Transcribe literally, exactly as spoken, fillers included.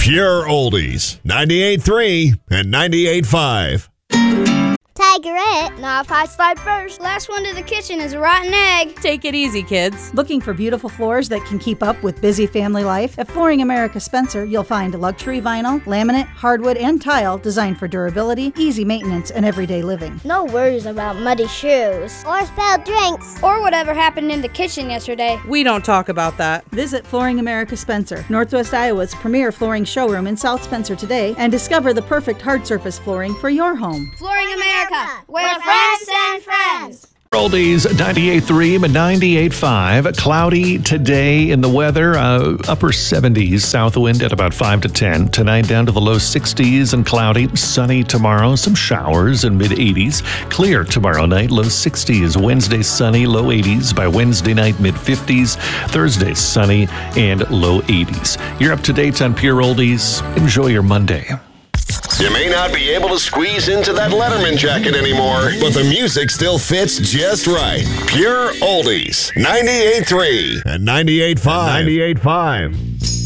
Pure Oldies, ninety-eight point three and ninety-eight point five. Tigerette. Not if I slide first. Last one to the kitchen is a rotten egg. Take it easy, kids. Looking for beautiful floors that can keep up with busy family life? At Flooring America Spencer, you'll find luxury vinyl, laminate, hardwood, and tile designed for durability, easy maintenance, and everyday living. No worries about muddy shoes. Or spilled drinks. Or whatever happened in the kitchen yesterday. We don't talk about that. Visit Flooring America Spencer, Northwest Iowa's premier flooring showroom in South Spencer today, and discover the perfect hard surface flooring for your home. Flooring America. Where friends send friends. Oldies, ninety-eight point three and ninety-eight point five. Cloudy today in the weather. Uh, upper seventies, south wind at about five to ten. Tonight down to the low sixties and cloudy. Sunny tomorrow. Some showers in mid eighties. Clear tomorrow night, low sixties. Wednesday sunny, low eighties. By Wednesday night, mid fifties. Thursday sunny and low eighties. You're up to date on Pure Oldies. Enjoy your Monday. You may not be able to squeeze into that Letterman jacket anymore, but the music still fits just right. Pure Oldies, ninety-eight point three and ninety-eight point five. ninety-eight point five.